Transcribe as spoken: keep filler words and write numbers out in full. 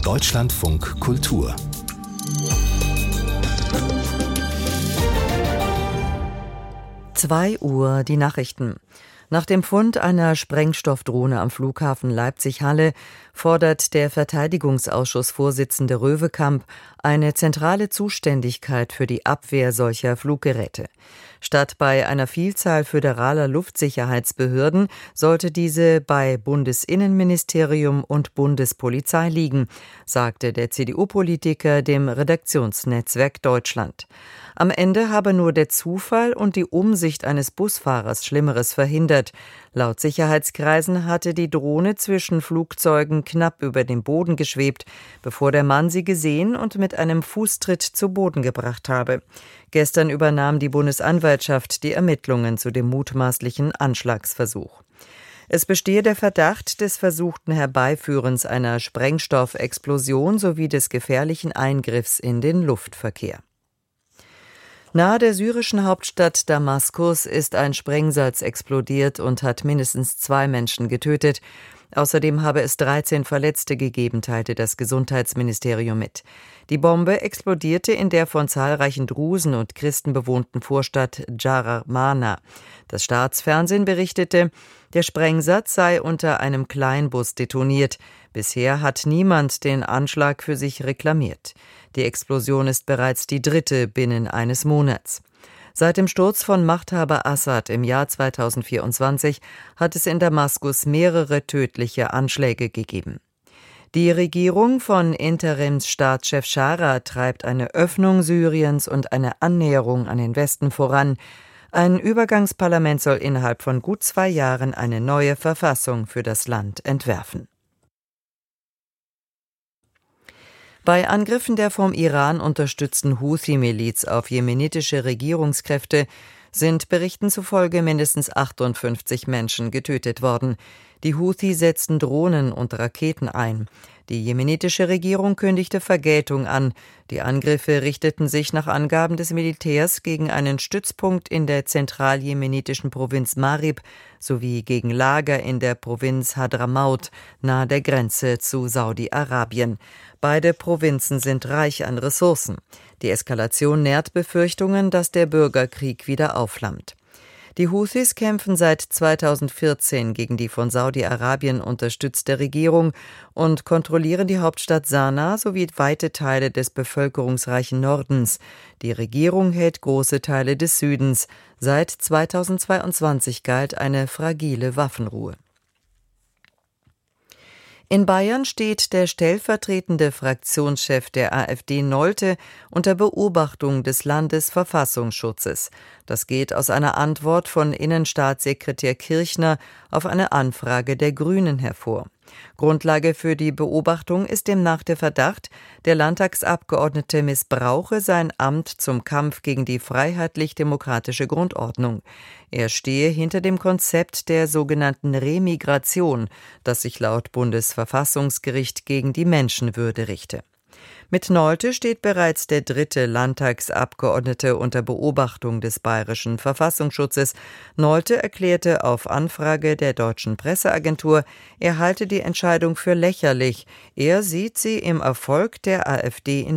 Deutschlandfunk Kultur. zwei Uhr die Nachrichten. Nach dem Fund einer Sprengstoffdrohne am Flughafen Leipzig-Halle fordert der Verteidigungsausschussvorsitzende Röwekamp eine zentrale Zuständigkeit für die Abwehr solcher Fluggeräte. Statt bei einer Vielzahl föderaler Luftsicherheitsbehörden sollte diese bei Bundesinnenministerium und Bundespolizei liegen, sagte der C D U-Politiker dem Redaktionsnetzwerk Deutschland. Am Ende habe nur der Zufall und die Umsicht eines Busfahrers Schlimmeres verhindert. Laut Sicherheitskreisen hatte die Drohne zwischen Flugzeugen knapp über dem Boden geschwebt, bevor der Mann sie gesehen und mit einem Fußtritt zu Boden gebracht habe. Gestern übernahm die Bundesanwaltschaft die Ermittlungen zu dem mutmaßlichen Anschlagsversuch. Es bestehe der Verdacht des versuchten Herbeiführens einer Sprengstoffexplosion sowie des gefährlichen Eingriffs in den Luftverkehr. Nahe der syrischen Hauptstadt Damaskus ist ein Sprengsatz explodiert und hat mindestens zwei Menschen getötet. Außerdem habe es dreizehn Verletzte gegeben, teilte das Gesundheitsministerium mit. Die Bombe explodierte in der von zahlreichen Drusen und Christen bewohnten Vorstadt Jarmana. Das Staatsfernsehen berichtete, der Sprengsatz sei unter einem Kleinbus detoniert. Bisher hat niemand den Anschlag für sich reklamiert. Die Explosion ist bereits die dritte binnen eines Monats. Seit dem Sturz von Machthaber Assad im Jahr zweitausendvierundzwanzig hat es in Damaskus mehrere tödliche Anschläge gegeben. Die Regierung von Interimsstaatschef Schara treibt eine Öffnung Syriens und eine Annäherung an den Westen voran. Ein Übergangsparlament soll innerhalb von gut zwei Jahren eine neue Verfassung für das Land entwerfen. Bei Angriffen der vom Iran unterstützten Houthi-Miliz auf jemenitische Regierungskräfte sind Berichten zufolge mindestens achtundfünfzig Menschen getötet worden. Die Houthi setzten Drohnen und Raketen ein. Die jemenitische Regierung kündigte Vergeltung an. Die Angriffe richteten sich nach Angaben des Militärs gegen einen Stützpunkt in der zentral-jemenitischen Provinz Marib sowie gegen Lager in der Provinz Hadramaut nahe der Grenze zu Saudi-Arabien. Beide Provinzen sind reich an Ressourcen. Die Eskalation nährt Befürchtungen, dass der Bürgerkrieg wieder aufflammt. Die Houthis kämpfen seit zweitausendvierzehn gegen die von Saudi-Arabien unterstützte Regierung und kontrollieren die Hauptstadt Sanaa sowie weite Teile des bevölkerungsreichen Nordens. Die Regierung hält große Teile des Südens. Seit zweitausendzweiundzwanzig galt eine fragile Waffenruhe. In Bayern steht der stellvertretende Fraktionschef der AfD Nolte unter Beobachtung des Landesverfassungsschutzes. Das geht aus einer Antwort von Innenstaatssekretär Kirchner auf eine Anfrage der Grünen hervor. Grundlage für die Beobachtung ist demnach der Verdacht, der Landtagsabgeordnete missbrauche sein Amt zum Kampf gegen die freiheitlich-demokratische Grundordnung. Er stehe hinter dem Konzept der sogenannten Remigration, das sich laut Bundesverfassungsgericht gegen die Menschenwürde richte. Mit Nolte steht bereits der dritte Landtagsabgeordnete unter Beobachtung des bayerischen Verfassungsschutzes. Nolte erklärte auf Anfrage der deutschen Presseagentur, er halte die Entscheidung für lächerlich. Er sieht sie im Erfolg der AfD in